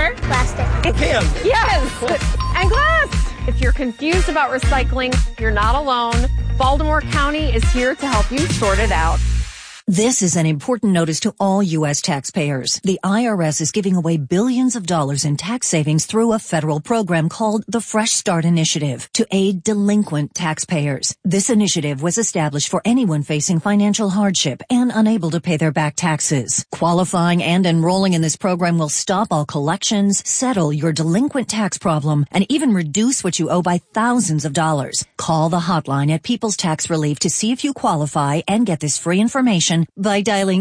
paper? Plastic. Pen. Yes. And glass. If you're confused about recycling, you're not alone. Baltimore County is here to help you sort it out. This is an important notice to all U.S. taxpayers. The IRS is giving away billions of dollars in tax savings through a federal program called the Fresh Start Initiative to aid delinquent taxpayers. This initiative was established for anyone facing financial hardship and unable to pay their back taxes. Qualifying and enrolling in this program will stop all collections, settle your delinquent tax problem, and even reduce what you owe by thousands of dollars. Call the hotline at People's Tax Relief to see if you qualify and get this free information by dialing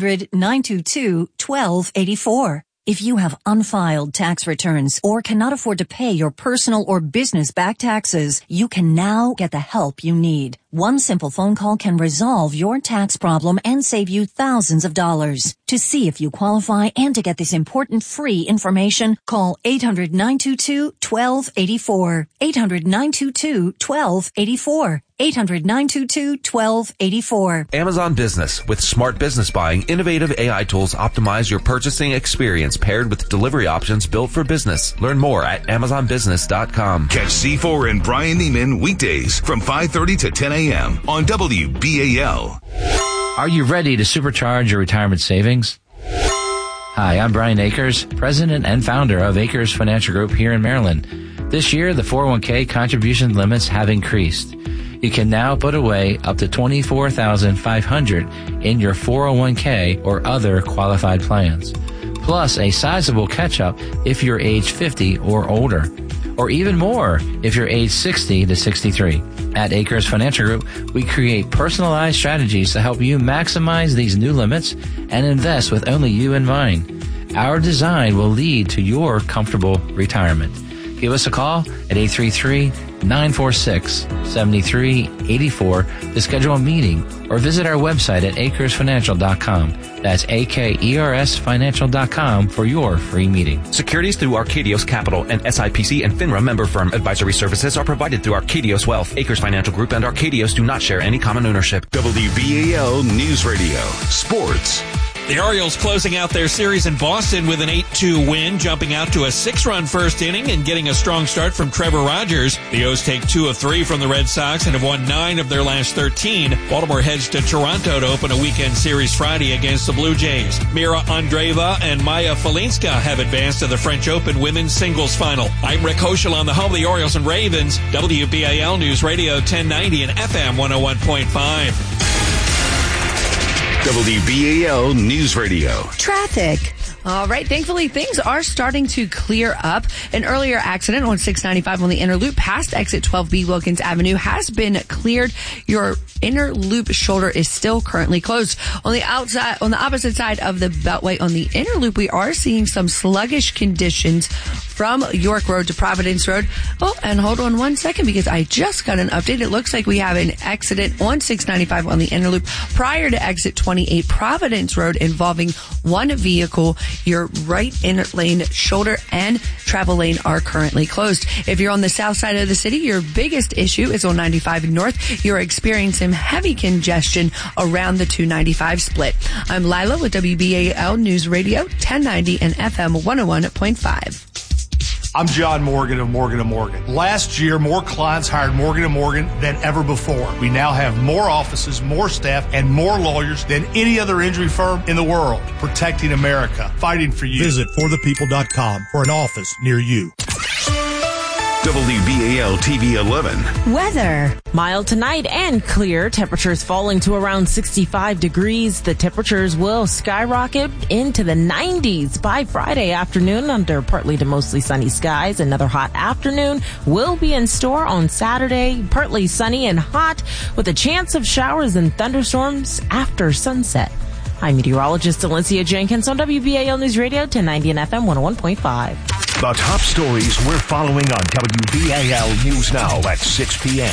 800-922-1284. If you have unfiled tax returns or cannot afford to pay your personal or business back taxes, you can now get the help you need. One simple phone call can resolve your tax problem and save you thousands of dollars. To see if you qualify and to get this important free information, call 800-922-1284. 800-922-1284. 800-922-1284. Amazon Business. With smart business buying, innovative AI tools optimize your purchasing experience paired with delivery options built for business. Learn more at AmazonBusiness.com. Catch C4 and Brian Neiman weekdays from 5:30 to 10 a.m. on WBAL. Are you ready to supercharge your retirement savings? Hi, I'm Brian Akers, president and founder of Akers Financial Group here in Maryland. This year, the 401k contribution limits have increased. You can now put away up to $24,500 in your 401k or other qualified plans, plus a sizable catch-up if you're age 50 or older, or even more if you're age 60 to 63. At Akers Financial Group, we create personalized strategies to help you maximize these new limits and invest with only you in mind. Our design will lead to your comfortable retirement. Give us a call at 833-946-7384 to schedule a meeting or visit our website at akersfinancial.com. That's AKERSfinancial.com for your free meeting. Securities through Arcadios Capital and SIPC and FINRA member firm. Advisory services are provided through Arcadios Wealth. Akers Financial Group and Arcadios do not share any common ownership. WBAL News Radio. Sports. The Orioles closing out their series in Boston with an 8-2 win, jumping out to a 6-run first inning and getting a strong start from Trevor Rogers. The O's take 2 of 3 from the Red Sox and have won 9 of their last 13. Baltimore heads to Toronto to open a weekend series Friday against the Blue Jays. Mira Andreeva and Maya Falinska have advanced to the French Open women's singles final. I'm Rick Hoschel on the home of the Orioles and Ravens, WBAL News Radio 1090 and FM 101.5. WBAL News Radio. Traffic. All right. Thankfully, things are starting to clear up. An earlier accident on 695 on the inner loop past exit 12B Wilkins Avenue has been cleared. Your inner loop shoulder is still currently closed. On the opposite side of the Beltway on the inner loop, we are seeing some sluggish conditions from York Road to Providence Road. Oh, and hold on one second because I just got an update. It looks like we have an accident on 695 on the inner loop prior to exit 28 Providence Road involving one vehicle. Your right inner lane, shoulder, and travel lane are currently closed. If you're on the south side of the city, your biggest issue is on 95 North. You're experiencing heavy congestion around the 295 split. I'm Lila with WBAL News Radio 1090 and FM 101.5. I'm John Morgan of Morgan & Morgan. Last year, more clients hired Morgan & Morgan than ever before. We now have more offices, more staff, and more lawyers than any other injury firm in the world. Protecting America. Fighting for you. Visit forthepeople.com for an office near you. WBAL TV 11. Weather. Mild tonight and clear. Temperatures falling to around 65 degrees. The temperatures will skyrocket into the 90s by Friday afternoon under partly to mostly sunny skies. Another hot afternoon will be in store on Saturday. Partly sunny and hot with a chance of showers and thunderstorms after sunset. I'm meteorologist Alicia Jenkins on WBAL News Radio 1090 and FM 101.5. The top stories we're following on WBAL News Now at 6 p.m.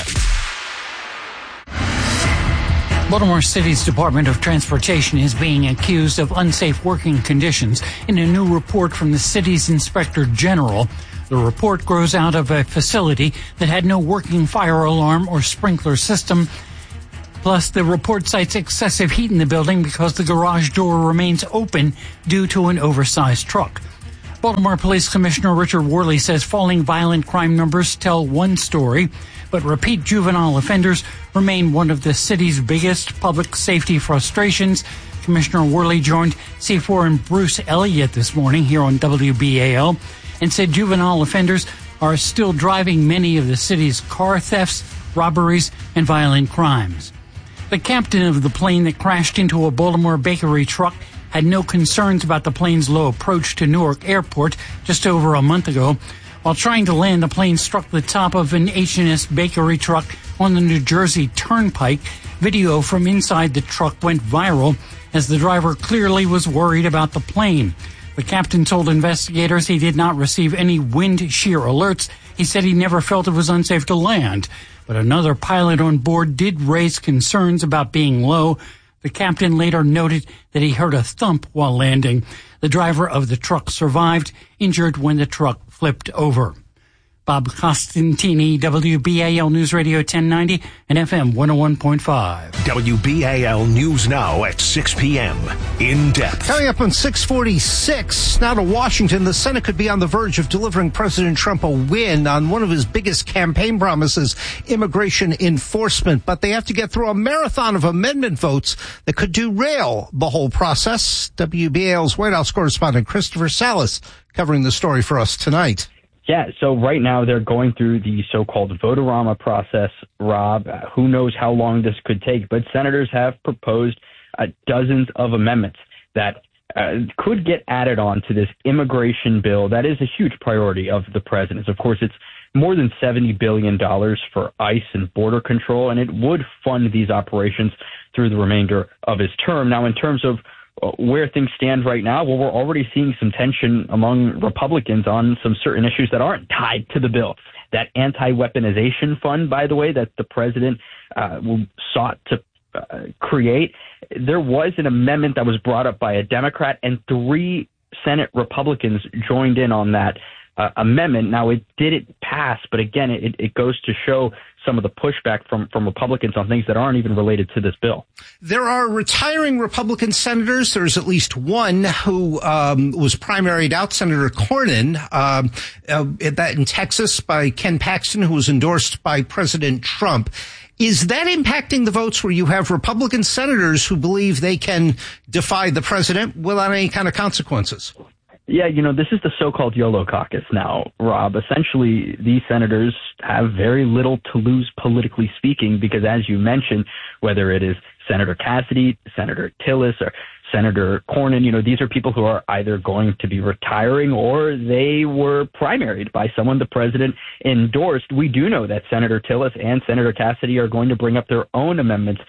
Baltimore City's Department of Transportation is being accused of unsafe working conditions in a new report from the city's Inspector General. The report grows out of a facility that had no working fire alarm or sprinkler system. Plus, the report cites excessive heat in the building because the garage door remains open due to an oversized truck. Baltimore Police Commissioner Richard Worley says falling violent crime numbers tell one story, but repeat juvenile offenders remain one of the city's biggest public safety frustrations. Commissioner Worley joined C4 and Bruce Elliott this morning here on WBAL and said juvenile offenders are still driving many of the city's car thefts, robberies, and violent crimes. The captain of the plane that crashed into a Baltimore bakery truck had no concerns about the plane's low approach to Newark Airport just over a month ago. While trying to land, the plane struck the top of an H&S bakery truck on the New Jersey Turnpike. Video from inside the truck went viral as the driver clearly was worried about the plane. The captain told investigators he did not receive any wind shear alerts. He said he never felt it was unsafe to land. But another pilot on board did raise concerns about being low. The captain later noted that he heard a thump while landing. The driver of the truck survived, injured when the truck flipped over. Bob Costantini, WBAL News Radio 1090 and FM 101.5. WBAL News Now at 6 p.m. In depth. Coming up on 6:46, now to Washington, the Senate could be on the verge of delivering President Trump a win on one of his biggest campaign promises, immigration enforcement. But they have to get through a marathon of amendment votes that could derail the whole process. WBAL's White House correspondent Christopher Salas covering the story for us tonight. Yeah, so right now they're going through the so-called vote-a-rama process, Rob. Who knows how long this could take, but senators have proposed dozens of amendments that could get added on to this immigration bill. That is a huge priority of the president's. Of course, it's more than $70 billion for ICE and border control, and it would fund these operations through the remainder of his term. Now, in terms of where things stand right now, well, we're already seeing some tension among Republicans on some certain issues that aren't tied to the bill. That anti-weaponization fund, by the way, that the president sought to create, there was an amendment that was brought up by a Democrat, and 3 Senate Republicans joined in on that amendment. Now, it didn't pass, but again, it goes to show some of the pushback from Republicans on things that aren't even related to this bill. There are retiring Republican senators. There's at least one who was primaried out, Senator Cornyn, that in Texas by Ken Paxton, who was endorsed by President Trump. Is that impacting the votes where you have Republican senators who believe they can defy the president without any kind of consequences? Yeah, this is the so-called YOLO caucus now, Rob. Essentially, these senators have very little to lose politically speaking because, as you mentioned, whether it is Senator Cassidy, Senator Tillis, or Senator Cornyn, these are people who are either going to be retiring or they were primaried by someone the president endorsed. We do know that Senator Tillis and Senator Cassidy are going to bring up their own amendments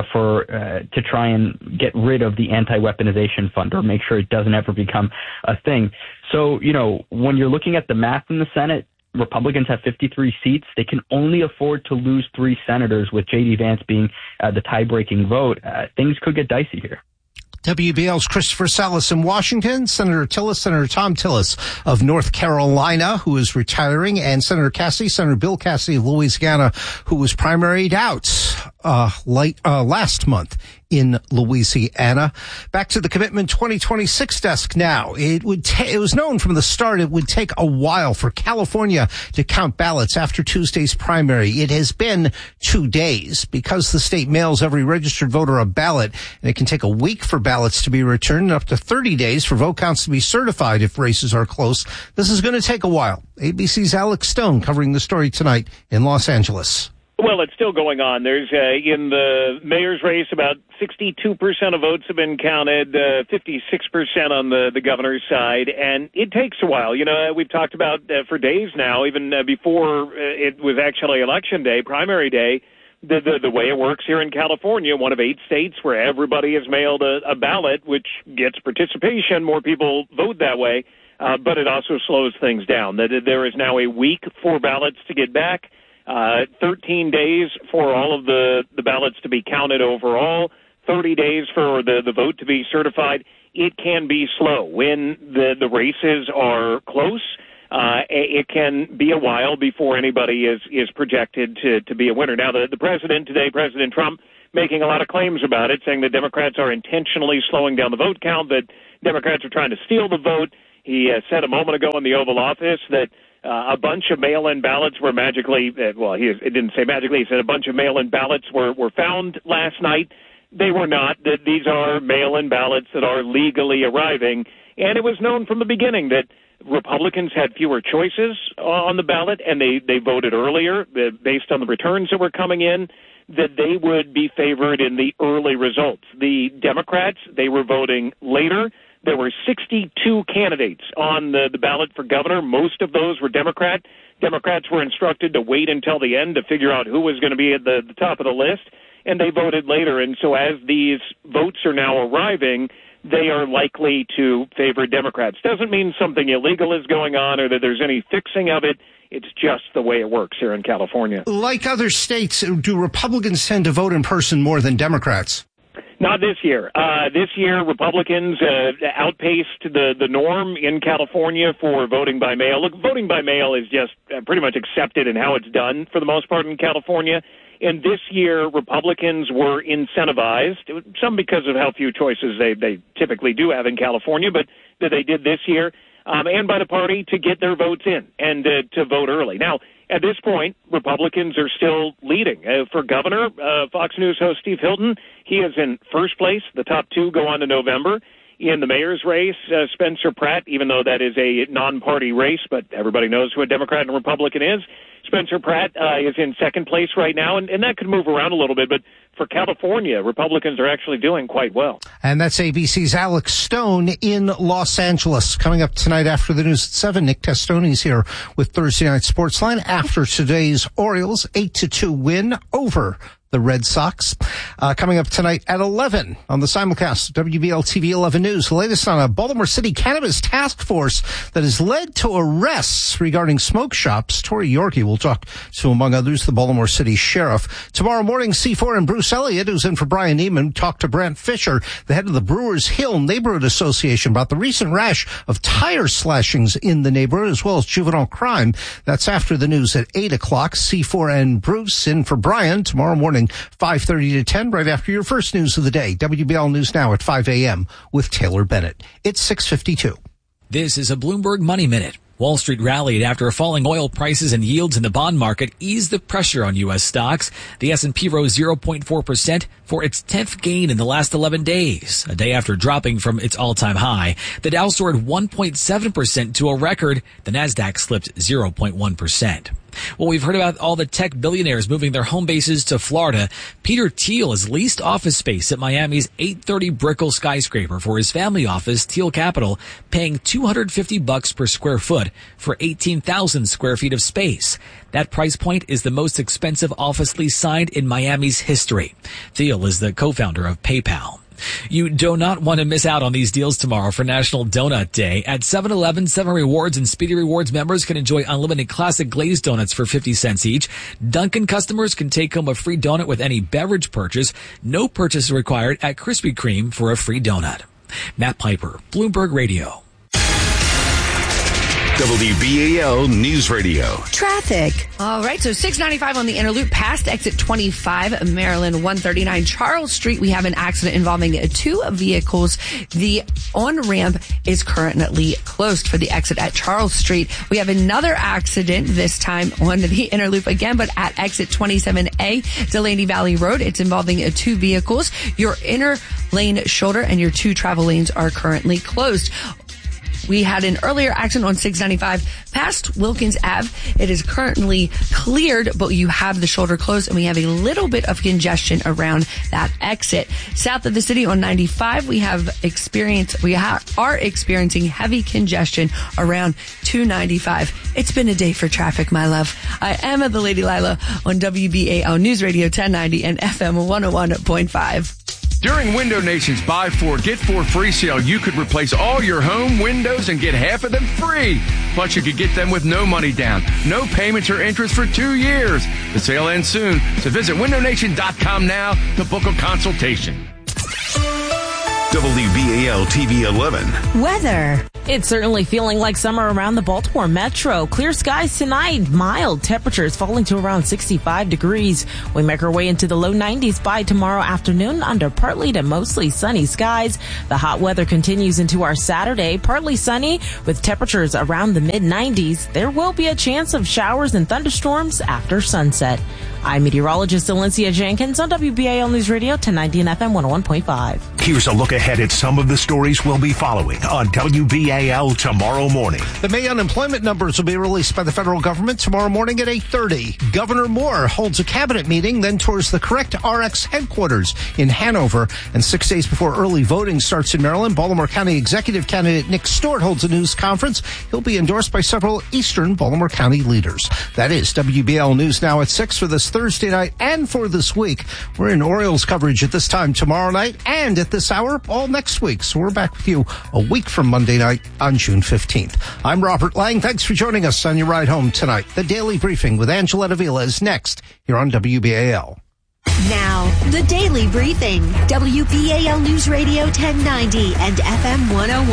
to try and get rid of the anti-weaponization fund or make sure it doesn't ever become a thing. So, when you're looking at the math in the Senate, Republicans have 53 seats. They can only afford to lose 3 senators, with J.D. Vance being the tie-breaking vote. Things could get dicey here. WBL's Christopher Salas in Washington, Senator Tom Tillis of North Carolina, who is retiring, and Senator Bill Cassidy of Louisiana, who was primaried out last month in Louisiana. Back to the Commitment 2026 desk now. It was known from the start it would take a while for California to count ballots after Tuesday's primary. It has been 2 days because the state mails every registered voter a ballot, and it can take a week for ballots to be returned and up to 30 days for vote counts to be certified if races are close. This is going to take a while. ABC's Alex Stone covering the story tonight in Los Angeles. Well, it's still going on. There's in the mayor's race, about 62% of votes have been counted, 56% on the governor's side, and it takes a while. We've talked about for days now, even before it was actually election day, primary day, the way it works here in California, one of 8 states where everybody has mailed a ballot, which gets participation. More people vote that way, but it also slows things down. There is now a week for ballots to get back. 13 days for all of the ballots to be counted overall, 30 days for the vote to be certified. It can be slow. When the races are close, it can be a while before anybody is projected to be a winner. Now, the president today, President Trump, making a lot of claims about it, saying that Democrats are intentionally slowing down the vote count, that Democrats are trying to steal the vote. He said a moment ago in the Oval Office that a bunch of mail-in ballots were magically, it didn't say magically, he said a bunch of mail-in ballots were found last night. They were not. These are mail-in ballots that are legally arriving. And it was known from the beginning that Republicans had fewer choices on the ballot, and they voted earlier based on the returns that were coming in, that they would be favored in the early results. The Democrats, they were voting later. There were 62 candidates on the ballot for governor. Most of those were Democrat. Democrats were instructed to wait until the end to figure out who was going to be at the top of the list, and they voted later. And so as these votes are now arriving, they are likely to favor Democrats. Doesn't mean something illegal is going on or that there's any fixing of it. It's just the way it works here in California. Like other states, do Republicans tend to vote in person more than Democrats? Not this year. This year, Republicans outpaced the norm in California for voting by mail. Look, voting by mail is just pretty much accepted in how it's done for the most part in California. And this year, Republicans were incentivized, some because of how few choices they typically do have in California, but that they did this year, and by the party to get their votes in and to vote early. Now, at this point, Republicans are still leading. For governor, Fox News host Steve Hilton, he is in first place. The top two go on to November. In the mayor's race, Spencer Pratt, even though that is a non-party race, but everybody knows who a Democrat and Republican is, Spencer Pratt is in second place right now, and that could move around a little bit, but for California, Republicans are actually doing quite well. And that's ABC's Alex Stone in Los Angeles. Coming up tonight after the news at 7, Nick Testoni's here with Thursday Night Sportsline after today's Orioles 8-2 win over the Red Sox. Coming up tonight at 11 on the simulcast, WBL TV 11 News. The latest on a Baltimore City cannabis task force that has led to arrests regarding smoke shops. Tori Yorkie will talk to, among others, the Baltimore City Sheriff. Tomorrow morning, C4 and Bruce Elliott, who's in for Brian Neiman, talked to Brant Fisher, the head of the Brewers Hill Neighborhood Association, about the recent rash of tire slashings in the neighborhood, as well as juvenile crime. That's after the news at 8 o'clock. C4 and Bruce in for Brian tomorrow morning, 5:30 to 10, right after your first news of the day. WBL News Now at 5 a.m. with Taylor Bennett. It's 6:52. This is a Bloomberg Money Minute. Wall Street rallied after falling oil prices and yields in the bond market eased the pressure on U.S. stocks. The S&P rose 0.4% for its 10th gain in the last 11 days, a day after dropping from its all-time high. The Dow soared 1.7% to a record. The Nasdaq slipped 0.1%. Well, we've heard about all the tech billionaires moving their home bases to Florida. Peter Thiel has leased office space at Miami's 830 Brickell skyscraper for his family office, Thiel Capital, paying $250 per square foot for 18,000 square feet of space. That price point is the most expensive office lease signed in Miami's history. Thiel is the co-founder of PayPal. You do not want to miss out on these deals tomorrow for National Donut Day. At 7-Eleven, 7 Rewards and Speedy Rewards members can enjoy unlimited classic glazed donuts for 50 cents each. Dunkin' customers can take home a free donut with any beverage purchase. No purchase required at Krispy Kreme for a free donut. Matt Piper, Bloomberg Radio. WBAL News Radio. Traffic. All right, so 695 on the inner loop past exit 25, Maryland 139 Charles Street. We have an accident involving 2 vehicles. The on-ramp is currently closed for the exit at Charles Street. We have another accident, this time on the inner loop again, but at exit 27A, Delaney Valley Road. It's involving 2 vehicles. Your inner lane shoulder and your 2 travel lanes are currently closed. We had an earlier accident on 695 past Wilkins Ave. It is currently cleared, but you have the shoulder closed, and we have a little bit of congestion around that exit. South of the city on 95, we are experiencing heavy congestion around 295. It's been a day for traffic, my love. I am the Lady Lila on WBAL News Radio 1090 and FM 101.5. During Window Nation's Buy 4, Get 4 free sale, you could replace all your home windows and get half of them free. Plus, you could get them with no money down, no payments or interest for 2 years. The sale ends soon, so visit windownation.com now to book a consultation. WBAL TV 11. Weather. It's certainly feeling like summer around the Baltimore metro. Clear skies tonight, mild temperatures falling to around 65 degrees. We make our way into the low 90s by tomorrow afternoon under partly to mostly sunny skies. The hot weather continues into our Saturday, partly sunny with temperatures around the mid 90s. There will be a chance of showers and thunderstorms after sunset. I'm meteorologist Valencia Jenkins on WBAL News Radio 1090 and FM 101.5. Here's a look ahead at some of the stories we'll be following on WBAL tomorrow morning. The May unemployment numbers will be released by the federal government tomorrow morning at 8:30. Governor Moore holds a cabinet meeting, then tours the Correct RX headquarters in Hanover. And 6 days before early voting starts in Maryland, Baltimore County Executive candidate Nick Stewart holds a news conference. He'll be endorsed by several eastern Baltimore County leaders. That is WBAL News Now at 6 for this Thursday night and for this week. We're in Orioles coverage at this time tomorrow night and at this hour all next week. So we're back with you a week from Monday night on June 15th. I'm Robert Lang. Thanks for joining us on your ride home tonight. The Daily Briefing with Angela Davila is next here on WBAL. Now, the Daily Briefing. WBAL News Radio 1090 and FM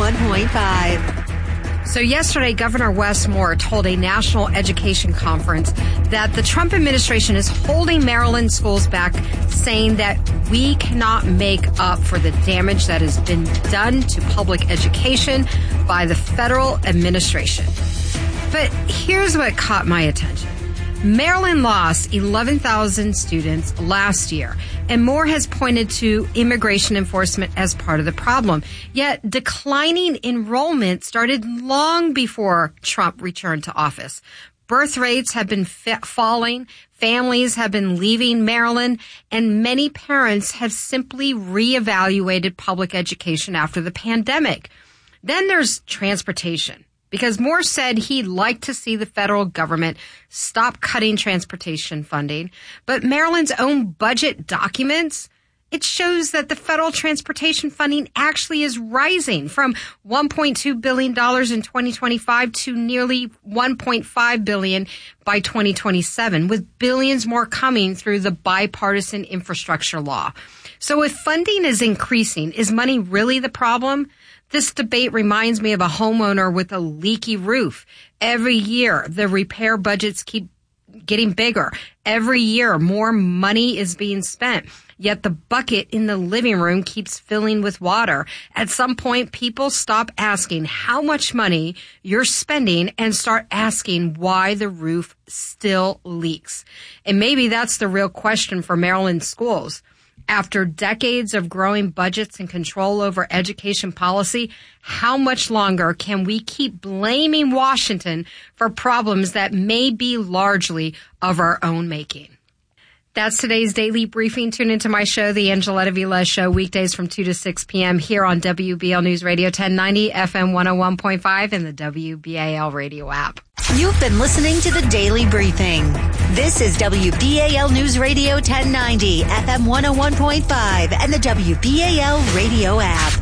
101.5. So yesterday, Governor Wes Moore told a national education conference that the Trump administration is holding Maryland schools back, saying that we cannot make up for the damage that has been done to public education by the federal administration. But here's what caught my attention. Maryland lost 11,000 students last year, and Moore has pointed to immigration enforcement as part of the problem. Yet declining enrollment started long before Trump returned to office. Birth rates have been falling, families have been leaving Maryland, and many parents have simply reevaluated public education after the pandemic. Then there's transportation. Because Moore said he'd like to see the federal government stop cutting transportation funding. But Maryland's own budget documents, it shows that the federal transportation funding actually is rising from $1.2 billion in 2025 to nearly $1.5 billion by 2027, with billions more coming through the bipartisan infrastructure law. So if funding is increasing, is money really the problem? This debate reminds me of a homeowner with a leaky roof. Every year, the repair budgets keep getting bigger. Every year, more money is being spent. Yet the bucket in the living room keeps filling with water. At some point, people stop asking how much money you're spending and start asking why the roof still leaks. And maybe that's the real question for Maryland schools. After decades of growing budgets and control over education policy, how much longer can we keep blaming Washington for problems that may be largely of our own making? That's today's Daily Briefing. Tune into my show, The Angela Davila Show, weekdays from 2 to 6 p.m. here on WBAL News Radio 1090, FM 101.5, and the WBAL radio app. You've been listening to the Daily Briefing. This is WBAL News Radio 1090, FM 101.5, and the WBAL radio app.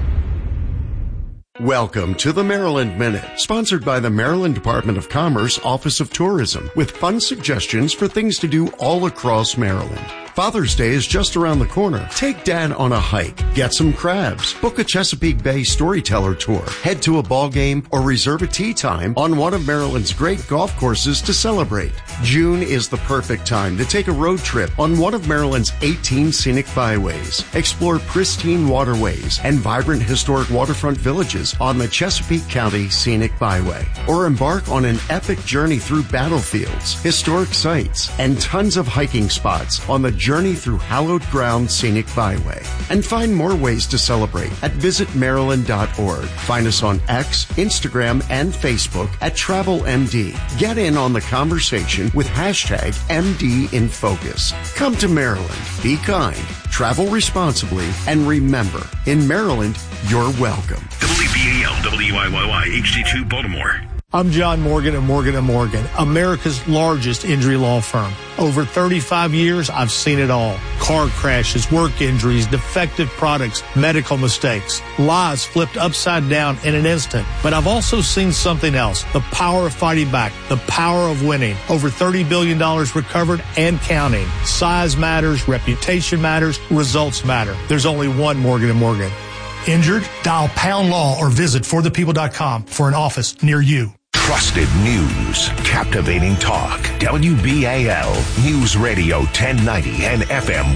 Welcome to the Maryland Minute, sponsored by the Maryland Department of Commerce Office of Tourism, with fun suggestions for things to do all across Maryland. Father's Day is just around the corner. Take Dad on a hike, get some crabs, book a Chesapeake Bay storyteller tour, head to a ball game, or reserve a tee time on one of Maryland's great golf courses to celebrate. June is the perfect time to take a road trip on one of Maryland's 18 scenic byways. Explore pristine waterways and vibrant historic waterfront villages on the Chesapeake County Scenic Byway. Or embark on an epic journey through battlefields, historic sites, and tons of hiking spots on the Journey Through Hallowed Ground Scenic Byway. And find more ways to celebrate at visitmaryland.org. Find us on X, Instagram, and Facebook at TravelMD. Get in on the conversation with hashtag MDInFocus. Come to Maryland. Be kind. Travel responsibly. And remember, in Maryland, you're welcome. WBAL, WIYY, HD2 Baltimore. I'm John Morgan of Morgan & Morgan, America's largest injury law firm. Over 35 years, I've seen it all. Car crashes, work injuries, defective products, medical mistakes, lives flipped upside down in an instant. But I've also seen something else, the power of fighting back, the power of winning. Over $30 billion recovered and counting. Size matters, reputation matters, results matter. There's only one Morgan & Morgan. Injured? Dial pound law or visit forthepeople.com for an office near you. Trusted news, captivating talk. WBAL News Radio 1090 and FM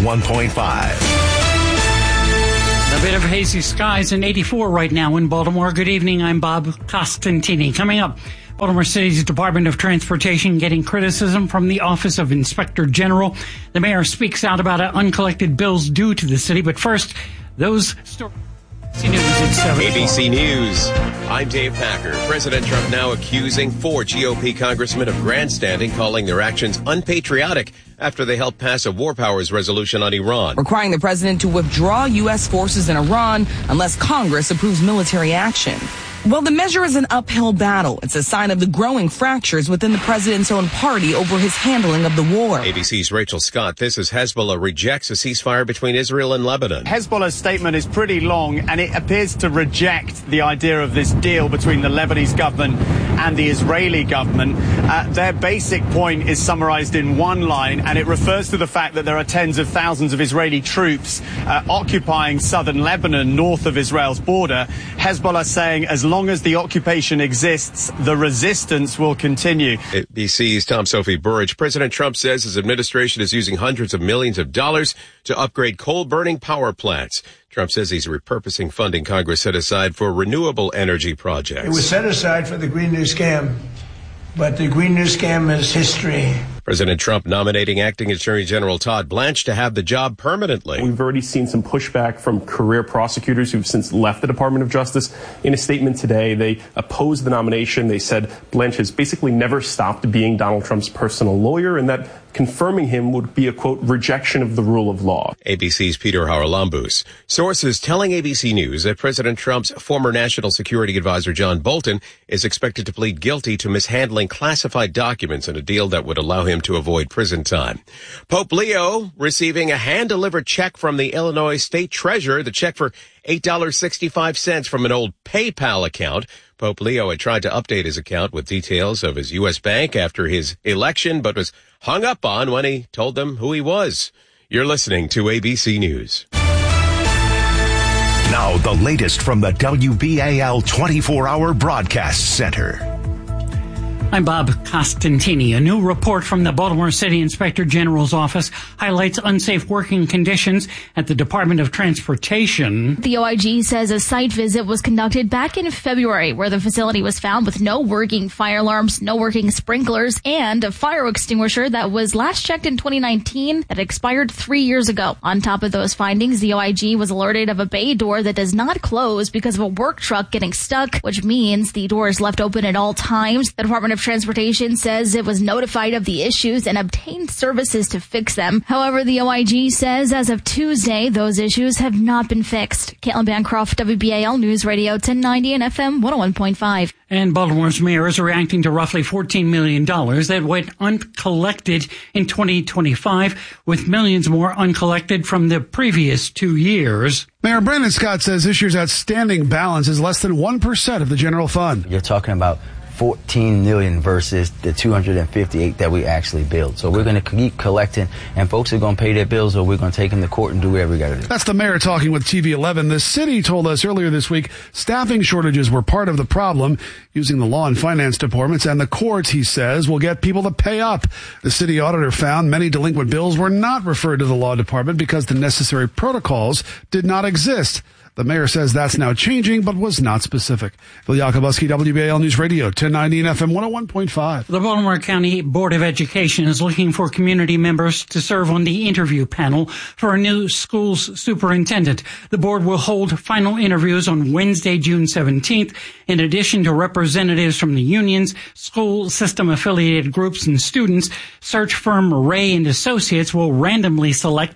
101.5. A bit of hazy skies and 84 right now in Baltimore. Good evening. I'm Bob Costantini. Coming up, Baltimore City's Department of Transportation getting criticism from the Office of Inspector General. The mayor speaks out about uncollected bills due to the city. But first, those stories. ABC News. I'm Dave Packer. President Trump now accusing 4 GOP congressmen of grandstanding, calling their actions unpatriotic after they helped pass a war powers resolution on Iran, requiring the president to withdraw U.S. forces in Iran unless Congress approves military action. Well, the measure is an uphill battle. It's a sign of the growing fractures within the president's own party over his handling of the war. ABC's Rachel Scott. This is Hezbollah rejects a ceasefire between Israel and Lebanon. Hezbollah's statement is pretty long, and it appears to reject the idea of this deal between the Lebanese government and the Israeli government. Their basic point is summarized in one line, and it refers to the fact that there are tens of thousands of Israeli troops occupying southern Lebanon, north of Israel's border. Hezbollah saying as long as the occupation exists, the resistance will continue. ABC's Tom Sophie Burridge. President Trump says his administration is using hundreds of millions of dollars to upgrade coal-burning power plants. Trump says he's repurposing funding Congress set aside for renewable energy projects. It was set aside for the Green New Scam, but the Green New Scam is history. President Trump nominating Acting Attorney General Todd Blanche to have the job permanently. We've already seen some pushback from career prosecutors who've since left the Department of Justice. In a statement today, they opposed the nomination. They said Blanche has basically never stopped being Donald Trump's personal lawyer, and that confirming him would be a, quote, rejection of the rule of law. ABC's Peter Haralambous. Sources telling ABC News that President Trump's former National Security Advisor John Bolton is expected to plead guilty to mishandling classified documents in a deal that would allow him to avoid prison time. Pope Leo receiving a hand-delivered check from the Illinois State Treasurer, the check for $8.65 from an old PayPal account. Pope Leo had tried to update his account with details of his U.S. bank after his election, but was hung up on when he told them who he was. You're listening to ABC News. Now the latest from the WBAL 24-hour broadcast center. I'm Bob Costantini. A new report from the Baltimore City Inspector General's office highlights unsafe working conditions at the Department of Transportation. The OIG says a site visit was conducted back in February where the facility was found with no working fire alarms, no working sprinklers, and a fire extinguisher that was last checked in 2019 that expired 3 years ago. On top of those findings, the OIG was alerted of a bay door that does not close because of a work truck getting stuck, which means the door is left open at all times. The Department of Transportation says it was notified of the issues and obtained services to fix them. However, the OIG says as of Tuesday, those issues have not been fixed. Caitlin Bancroft, WBAL News Radio 1090 and FM 101.5. And Baltimore's mayor is reacting to roughly $14 million that went uncollected in 2025, with millions more uncollected from the previous 2 years. Mayor Brandon Scott says this year's outstanding balance is less than 1% of the general fund. You're talking about 14 million versus the 258 that we actually billed. So we're going to keep collecting, and folks are going to pay their bills, or we're going to take them to court and do whatever we got to do. That's the mayor talking with TV 11. The city told us earlier this week staffing shortages were part of the problem. Using the law and finance departments and the courts, he says, will get people to pay up. The city auditor found many delinquent bills were not referred to the law department because the necessary protocols did not exist. The mayor says that's now changing, but was not specific. Phil Yakubuski, WBAL News Radio, 1090 and FM 101.5. The Baltimore County Board of Education is looking for community members to serve on the interview panel for a new schools superintendent. The board will hold final interviews on Wednesday, June 17th. In addition to representatives from the unions, school system affiliated groups, and students, search firm Ray and Associates will randomly select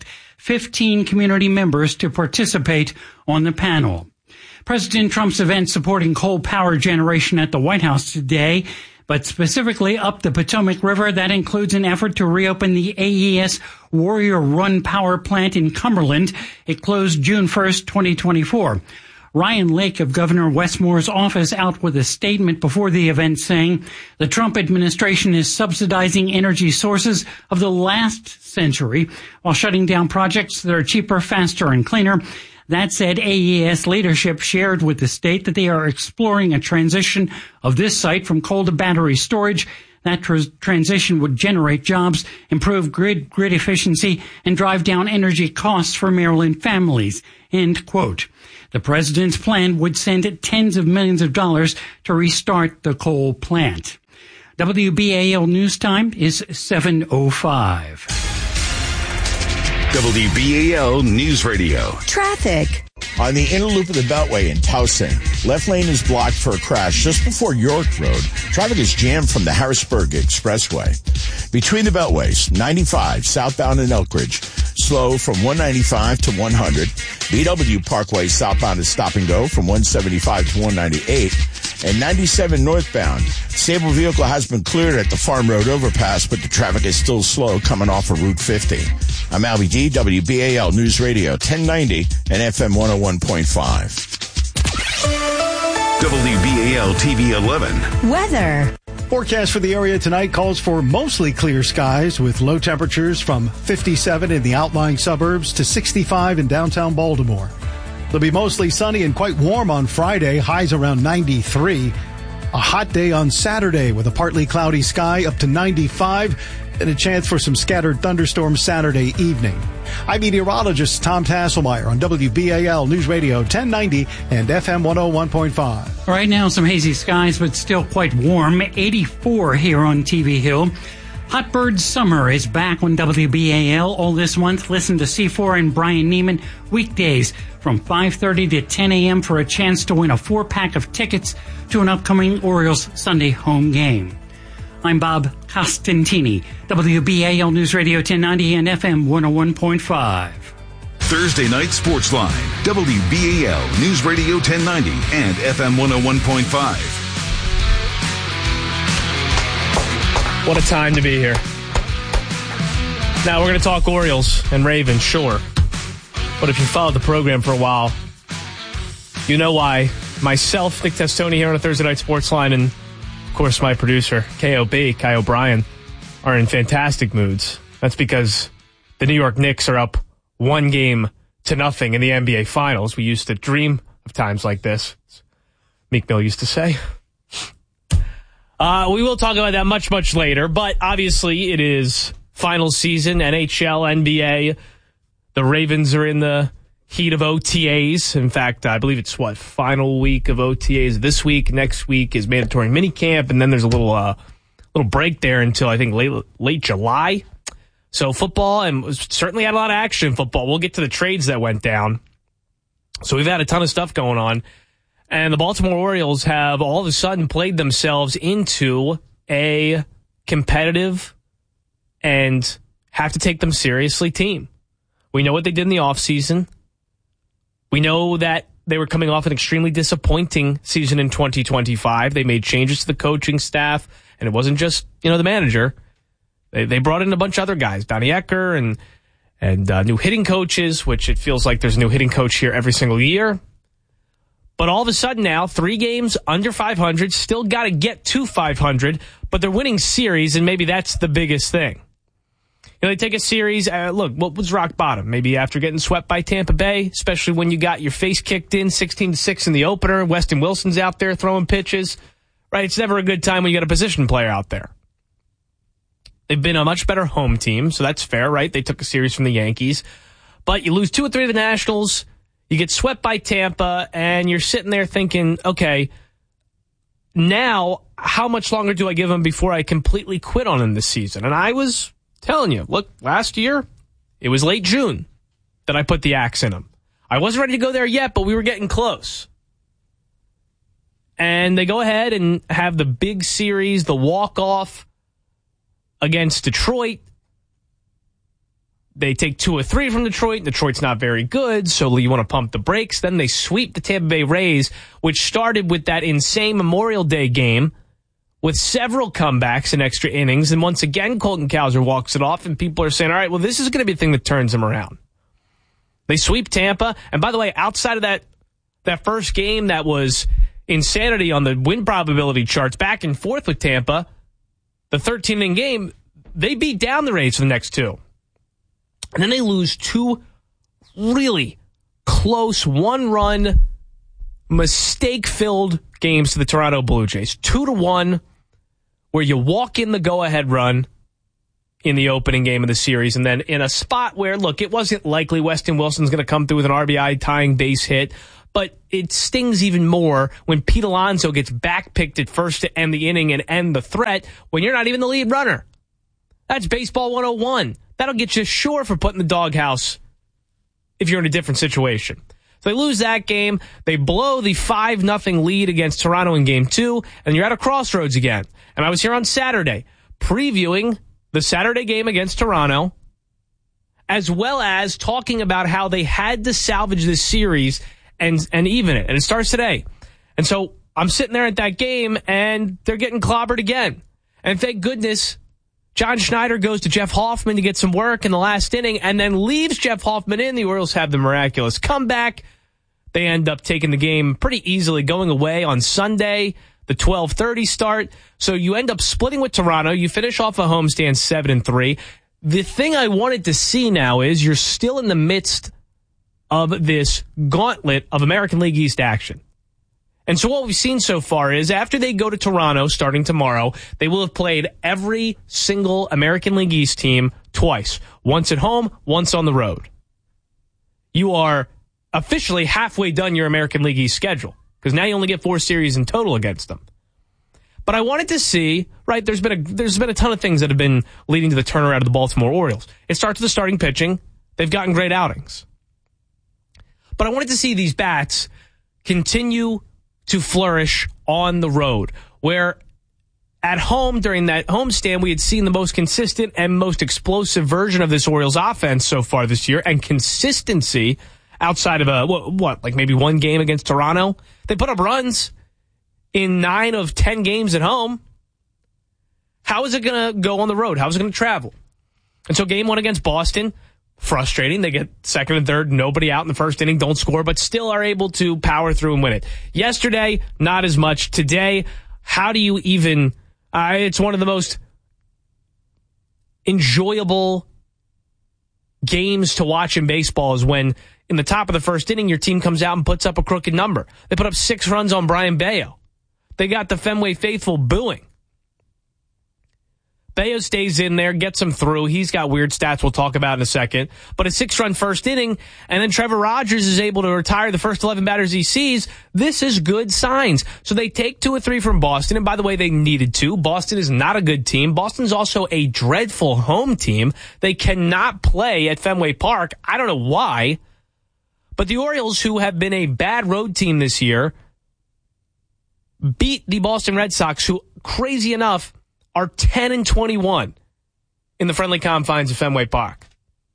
15 community members to participate on the panel. President Trump's event supporting coal power generation at the White House today, but specifically up the Potomac River. That includes an effort to reopen the AES Warrior Run power plant in Cumberland. It closed June 1st, 2024. Ryan Lake of Governor Westmore's office out with a statement before the event saying the Trump administration is subsidizing energy sources of the last century while shutting down projects that are cheaper, faster, and cleaner. That said, AES leadership shared with the state that they are exploring a transition of this site from coal to battery storage. That transition would generate jobs, improve grid efficiency, and drive down energy costs for Maryland families. End quote. The president's plan would send tens of millions of dollars to restart the coal plant. WBAL News Time is 7:05. WBAL News Radio. Traffic. On the inner loop of the Beltway in Towson, left lane is blocked for a crash just before York Road. Traffic is jammed from the Harrisburg Expressway. Between the Beltways, 95 southbound in Elkridge, slow from 195 to 100. BW Parkway southbound is stop and go from 175 to 198. And 97 northbound, stable vehicle has been cleared at the Farm Road overpass, but the traffic is still slow coming off of Route 50. I'm Albie D, WBAL News Radio 1090 and FM 101.5. WBAL TV 11. Weather. Forecast for the area tonight calls for mostly clear skies with low temperatures from 57 in the outlying suburbs to 65 in downtown Baltimore. It'll be mostly sunny and quite warm on Friday, highs around 93. A hot day on Saturday with a partly cloudy sky up to 95 and a chance for some scattered thunderstorms Saturday evening. I'm meteorologist Tom Tasselmeyer on WBAL News Radio 1090 and FM 101.5. Right now, some hazy skies, but still quite warm. 84 here on TV Hill. Hot Bird Summer is back on WBAL all this month. Listen to C4 and Brian Neiman weekdays from 5:30 to 10 a.m. for a chance to win a 4-pack of tickets to an upcoming Orioles Sunday home game. I'm Bob Costantini, WBAL News Radio 1090 and FM 101.5. Thursday Night Sports Line, WBAL News Radio 1090 and FM 101.5. What a time to be here. Now, we're going to talk Orioles and Ravens, sure. But if you followed the program for a while, you know why myself, Nick Testoni, here on a Thursday Night Sports Line, and, of course, my producer, KOB, Kai O'Brien, are in fantastic moods. That's because the New York Knicks are up 1-0 in the NBA Finals. We used to dream of times like this, as Meek Mill used to say. We will talk about that much, much later, but obviously it is final season, NHL, NBA. The Ravens are in the heat of OTAs. In fact, I believe it's final week of OTAs this week. Next week is mandatory minicamp, and then there's a little break there until I think late July. So football, and certainly had a lot of action in football. We'll get to the trades that went down. So we've had a ton of stuff going on. And the Baltimore Orioles have all of a sudden played themselves into a competitive and have to take them seriously team. We know what they did in the offseason. We know that they were coming off an extremely disappointing season in 2025. They made changes to the coaching staff, and it wasn't just, the manager. They brought in a bunch of other guys, Donnie Ecker and new hitting coaches, which it feels like there's a new hitting coach here every single year. But all of a sudden now, 3 games under 500, still got to get to 500, but they're winning series, and maybe that's the biggest thing. They take a series, look, what was rock bottom? Maybe after getting swept by Tampa Bay, especially when you got your face kicked in 16-6 in the opener, Weston Wilson's out there throwing pitches, right? It's never a good time when you got a position player out there. They've been a much better home team, so that's fair, right? They took a series from the Yankees, but you lose 2 or 3 of the Nationals. You get swept by Tampa, and you're sitting there thinking, okay, now how much longer do I give them before I completely quit on them this season? And I was telling you, look, last year, it was late June that I put the axe in them. I wasn't ready to go there yet, but we were getting close. And they go ahead and have the big series, the walk-off against Detroit. They take 2 or 3 from Detroit. Detroit's not very good, so you want to pump the brakes. Then they sweep the Tampa Bay Rays, which started with that insane Memorial Day game with several comebacks and extra innings. And once again, Colton Cowser walks it off, and people are saying, all right, well, this is going to be the thing that turns them around. They sweep Tampa. And by the way, outside of that first game that was insanity on the win probability charts, back and forth with Tampa, the 13-inning game, they beat down the Rays for the next 2. And then they lose 2 really, close one-run, mistake-filled games to the Toronto Blue Jays. 2-1, where you walk in the go-ahead run in the opening game of the series, and then in a spot where, look, it wasn't likely Weston Wilson's going to come through with an RBI tying base hit, but it stings even more when Pete Alonso gets back-picked at first to end the inning and end the threat when you're not even the lead runner. That's baseball 101. That'll get you sure for putting the doghouse if you're in a different situation. So they lose that game. They blow the 5-0 lead against Toronto in Game 2, and you're at a crossroads again. And I was here on Saturday previewing the Saturday game against Toronto, as well as talking about how they had to salvage this series and even it. And it starts today. And so I'm sitting there at that game, and they're getting clobbered again. And thank goodness John Schneider goes to Jeff Hoffman to get some work in the last inning and then leaves Jeff Hoffman in. The Orioles have the miraculous comeback. They end up taking the game pretty easily, going away on Sunday, the 12:30 start. So you end up splitting with Toronto. You finish off a homestand 7-3. The thing I wanted to see now is you're still in the midst of this gauntlet of American League East action. And so what we've seen so far is after they go to Toronto starting tomorrow, they will have played every single American League East team twice. Once at home, once on the road. You are officially halfway done your American League East schedule because now you only get 4 series in total against them. But I wanted to see, right, there's been a ton of things that have been leading to the turnaround of the Baltimore Orioles. It starts with the starting pitching. They've gotten great outings. But I wanted to see these bats continue to flourish on the road, where at home during that homestand we had seen the most consistent and most explosive version of this Orioles offense so far this year, and consistency outside of like maybe one game against Toronto. They put up runs in 9 of 10 games at home. How is it going to go on the road? How is it going to travel? And so game 1 against Boston, frustrating. They get second and third, nobody out in the first inning, don't score, but still are able to power through and win it. Yesterday, not as much. Today, how do you even... it's one of the most enjoyable games to watch in baseball is when in the top of the first inning, your team comes out and puts up a crooked number. They put up 6 runs on Brian Bayo. They got the Fenway faithful booing. Bayo stays in there, gets him through. He's got weird stats we'll talk about in a second. But a 6-run first inning, and then Trevor Rogers is able to retire the first 11 batters he sees. This is good signs. So they take 2 or 3 from Boston, and by the way, they needed to. Boston is not a good team. Boston's also a dreadful home team. They cannot play at Fenway Park. I don't know why. But the Orioles, who have been a bad road team this year, beat the Boston Red Sox, who, crazy enough, are 10-21 in the friendly confines of Fenway Park.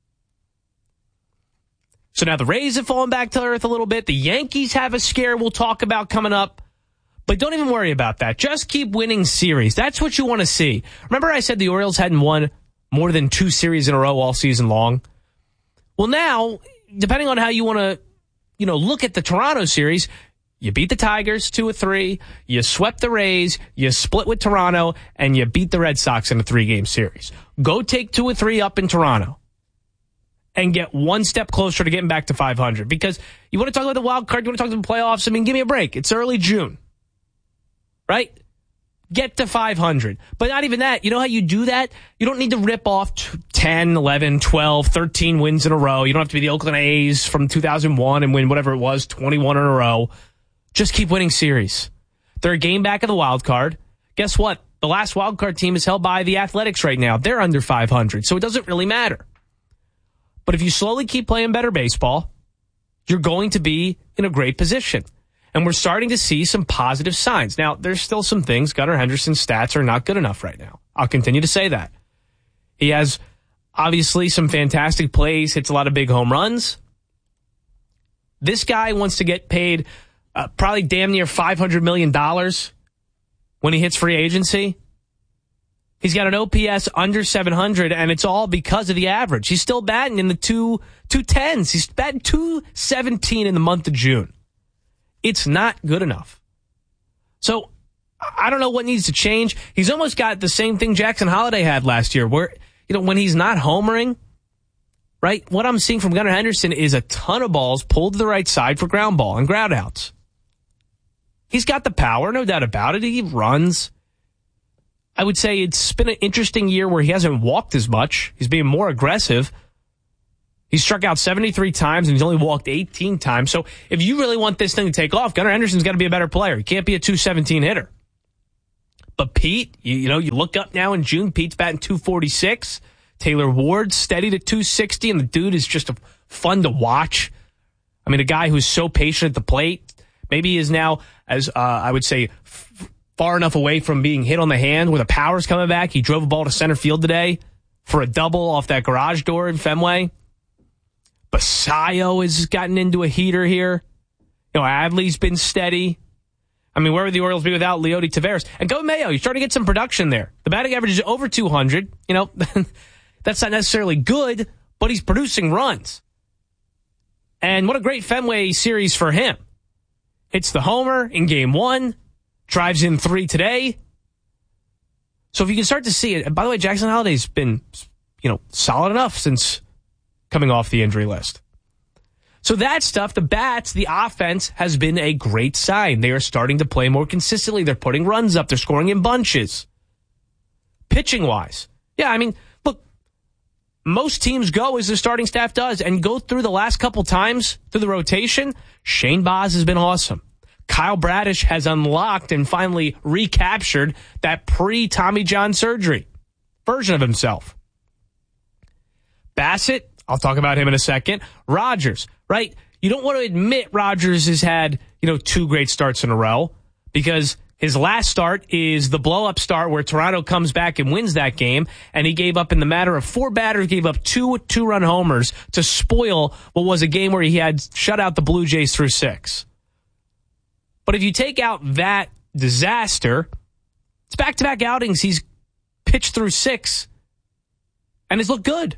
So now the Rays have fallen back to earth a little bit. The Yankees have a scare we'll talk about coming up. But don't even worry about that. Just keep winning series. That's what you want to see. Remember I said the Orioles hadn't won more than 2 series in a row all season long? Well, now, depending on how you want to, look at the Toronto series, you beat the Tigers 2-3, you swept the Rays, you split with Toronto, and you beat the Red Sox in a 3-game series. Go take 2 or 3 up in Toronto and get one step closer to getting back to 500. Because you want to talk about the wild card, you want to talk about the playoffs, I mean, give me a break. It's early June, right? Get to 500. But not even that. You know how you do that? You don't need to rip off 10, 11, 12, 13 wins in a row. You don't have to be the Oakland A's from 2001 and win whatever it was, 21 in a row. Just keep winning series. They're a game back of the wild card. Guess what? The last wild card team is held by the Athletics right now. They're under 500, so it doesn't really matter. But if you slowly keep playing better baseball, you're going to be in a great position. And we're starting to see some positive signs. Now, there's still some things. Gunnar Henderson's stats are not good enough right now. I'll continue to say that. He has, obviously, some fantastic plays, hits a lot of big home runs. This guy wants to get paid probably damn near $500 million when he hits free agency. He's got an OPS under 700, and it's all because of the average. He's still batting in the 210s. He's batting 217 in the month of June. It's not good enough. So I don't know what needs to change. He's almost got the same thing Jackson Holliday had last year, where when he's not homering, right? What I'm seeing from Gunnar Henderson is a ton of balls pulled to the right side for ground ball and ground outs. He's got the power, no doubt about it. He runs. I would say it's been an interesting year where he hasn't walked as much. He's being more aggressive. He's struck out 73 times and he's only walked 18 times. So if you really want this thing to take off, Gunnar Henderson's got to be a better player. He can't be a 217 hitter. But Pete, you look up now in June, Pete's batting 246. Taylor Ward's steadied at 260, and the dude is just fun to watch. I mean, a guy who's so patient at the plate. Maybe he is now, as I would say, far enough away from being hit on the hand where the power's coming back. He drove a ball to center field today for a double off that garage door in Fenway. Basayo has gotten into a heater here. Adley's been steady. I mean, where would the Orioles be without Leody Taveras? And Go Mayo, you're starting to get some production there. The batting average is over 200. That's not necessarily good, but he's producing runs. And what a great Fenway series for him. Hits the homer in game 1, drives in 3 today. So if you can start to see it, and by the way, Jackson Holliday's been, solid enough since coming off the injury list. So that stuff, the bats, the offense has been a great sign. They are starting to play more consistently. They're putting runs up. They're scoring in bunches. Pitching-wise. Yeah, I mean, look, most teams go as the starting staff does and go through the last couple times through the rotation. Shane Baz has been awesome. Kyle Bradish has unlocked and finally recaptured that pre-Tommy John surgery version of himself. Bassett, I'll talk about him in a second. Rogers, right? You don't want to admit Rogers has had, 2 great starts in a row because his last start is the blow-up start where Toronto comes back and wins that game, and he gave up in the matter of 4 batters, gave up 2 two-run homers to spoil what was a game where he had shut out the Blue Jays through 6. But if you take out that disaster, it's back-to-back outings. He's pitched through 6, and it's looked good.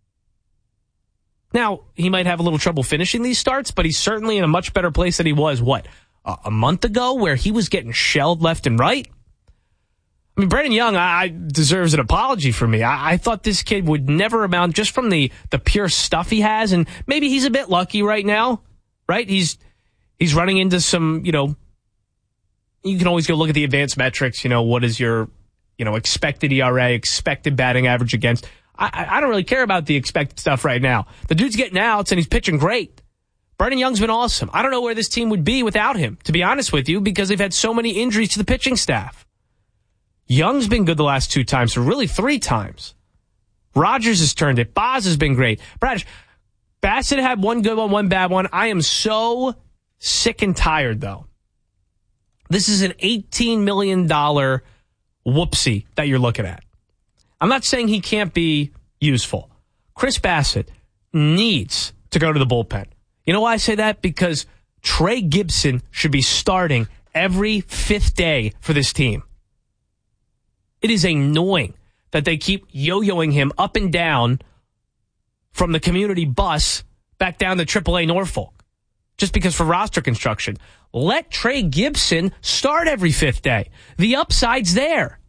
Now, he might have a little trouble finishing these starts, but he's certainly in a much better place than he was, a month ago, where he was getting shelled left and right? I mean, Brandon Young deserves an apology from me. I thought this kid would never amount just from the pure stuff he has, and maybe he's a bit lucky right now, right? He's running into some, you can always go look at the advanced metrics, what is your, expected ERA, expected batting average against. I don't really care about the expected stuff right now. The dude's getting outs, and he's pitching great. Brandon Young's been awesome. I don't know where this team would be without him, to be honest with you, because they've had so many injuries to the pitching staff. Young's been good the last 2 times, so really 3 times. Rogers has turned it. Baz has been great. Bassett had 1 good one, 1 bad one. I am so sick and tired, though. This is an $18 million whoopsie that you're looking at. I'm not saying he can't be useful. Chris Bassett needs to go to the bullpen. You know why I say that? Because Trey Gibson should be starting every 5th day for this team. It is annoying that they keep yo-yoing him up and down from the community bus back down to AAA Norfolk just because for roster construction. Let Trey Gibson start every 5th day. The upside's there.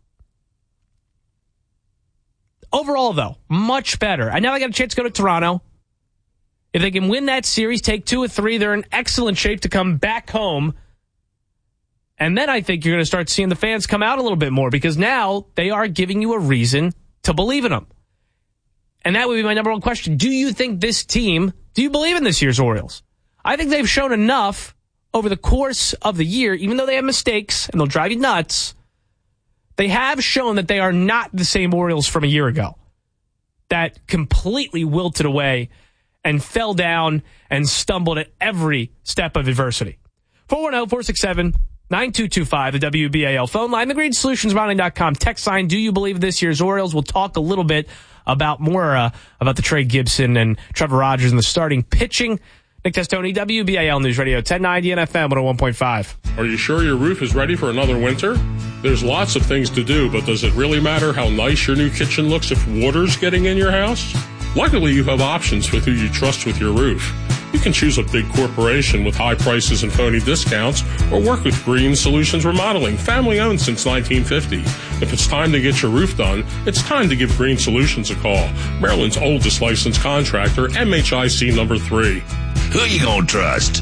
Overall, though, much better. I now got a chance to go to Toronto. If they can win that series, take 2 or 3, they're in excellent shape to come back home. And then I think you're going to start seeing the fans come out a little bit more because now they are giving you a reason to believe in them. And that would be my number 1 question. Do you think this team, do you believe in this year's Orioles? I think they've shown enough over the course of the year, even though they have mistakes and they'll drive you nuts. They have shown that they are not the same Orioles from a year ago that completely wilted away and fell down and stumbled at every step of adversity. 410-467-9225, the WBAL phone line, thegreensolutions.com, text line, do you believe this year's Orioles? We'll talk a little bit about about the Trey Gibson and Trevor Rogers and the starting pitching. Nick Testoni, WBAL News Radio, 1090 and FM 101.5. Are you sure your roof is ready for another winter? There's lots of things to do, but does it really matter how nice your new kitchen looks if water's getting in your house? Luckily, you have options with who you trust with your roof. You can choose a big corporation with high prices and phony discounts, or work with Green Solutions Remodeling, family-owned since 1950. If it's time to get your roof done, it's time to give Green Solutions a call. Maryland's oldest licensed contractor, MHIC number 3. Who you gonna trust?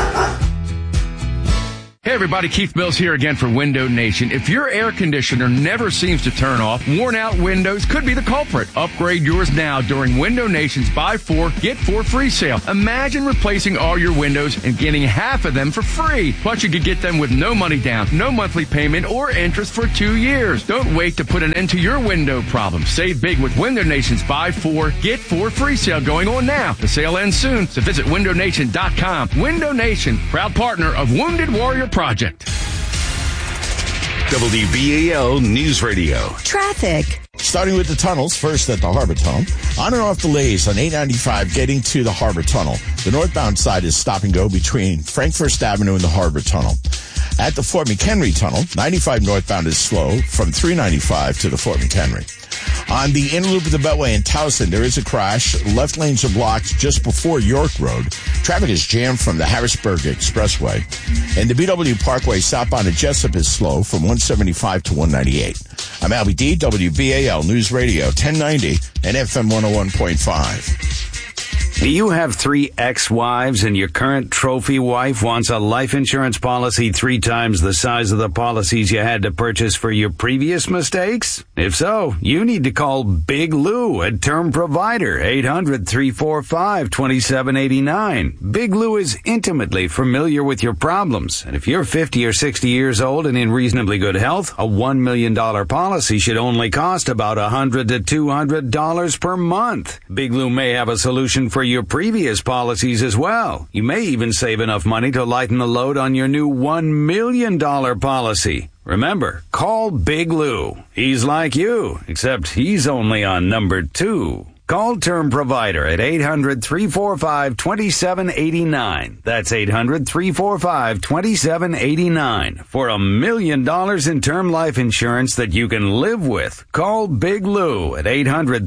Hey everybody, Keith Mills here again for Window Nation. If your air conditioner never seems to turn off, worn out windows could be the culprit. Upgrade yours now during Window Nation's Buy 4, Get 4 free sale. Imagine replacing all your windows and getting half of them for free. Plus you could get them with no money down, no monthly payment, or interest for 2 years. Don't wait to put an end to your window problem. Save big with Window Nation's Buy 4, Get 4 free sale going on now. The sale ends soon, so visit windownation.com. Window Nation, proud partner of Wounded Warrior Project. WBAL News Radio. Traffic. Starting with the tunnels, first at the Harbor Tunnel. On and off delays on 895 getting to the Harbor Tunnel. The northbound side is stop and go between Frankfurt Avenue and the Harbor Tunnel. At the Fort McHenry Tunnel, 95 northbound is slow from 395 to the Fort McHenry. On the inner loop of the Beltway in Towson, there is a crash. Left lanes are blocked just before York Road. Traffic is jammed from the Harrisburg Expressway. And the BW Parkway southbound at Jessup is slow from 175 to 198. I'm Albie D, WBAL News Radio 1090 and FM 101.5. Do you have 3 ex-wives and your current trophy wife wants a life insurance policy 3 times the size of the policies you had to purchase for your previous mistakes? If so, you need to call Big Lou at Term Provider, 800-345-2789. Big Lou is intimately familiar with your problems, and if you're 50 or 60 years old and in reasonably good health, a $1 million policy should only cost about $100 to $200 per month. Big Lou may have a solution for your previous policies as well. You may even save enough money to lighten the load on your new $1 million policy. Remember, call Big Lou. He's like you, except he's only on number 2. Call Term Provider at 800-345-2789. That's 800-345-2789 for $1 million in term life insurance that you can live with. Call Big Lou at